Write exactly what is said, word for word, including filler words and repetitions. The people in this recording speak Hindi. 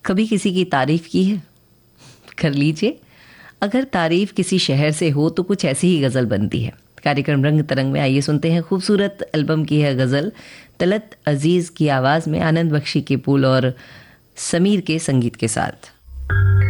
कभी किसी की तारीफ की है? कर लीजिए। अगर तारीफ किसी शहर से हो तो कुछ ऐसी ही गज़ल बनती है। कार्यक्रम रंग तरंग में आइए सुनते हैं खूबसूरत एल्बम की है गज़ल तलत अजीज़ की आवाज़ में, आनंद बख्शी के पुल और समीर के संगीत के साथ।